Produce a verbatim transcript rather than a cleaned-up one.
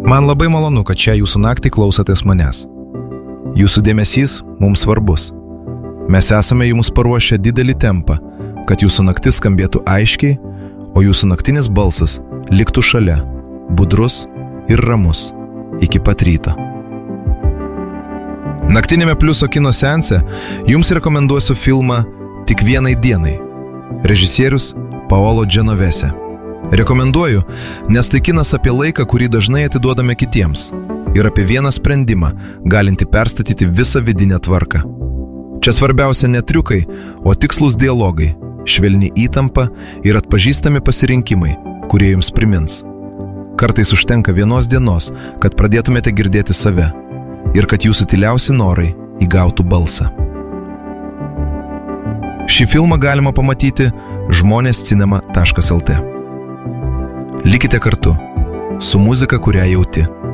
Man labai malonu, kad šią jūsų naktį klausotės manęs. Jūsų dėmesys mums svarbus. Mes esame jums paruošę didelį tempą, kad jūsų naktis skambėtų aiškiai, o jūsų naktinis balsas liktų šalia, budrus ir ramus, iki pat ryto. Naktinėme Pliuso kino seanse jums rekomenduosiu filmą Tik vienai dienai. Režisierius Paolo Genovese. Rekomenduoju, nes tai kinas apie laiką, kurį dažnai atiduodame kitiems, ir apie vieną sprendimą, galinti perstatyti visą vidinę tvarką. Čia svarbiausia ne triukai, o tikslus dialogai, švelni įtampa ir atpažįstami pasirinkimai, kurie jums primins. Kartais užtenka vienos dienos, kad pradėtumėte girdėti save ir kad jūsų tyliausi norai įgautų balsą. Šį filmą galima pamatyti žmonės cinema taškas el tė. Likite kartu su muzika, kurią jauti.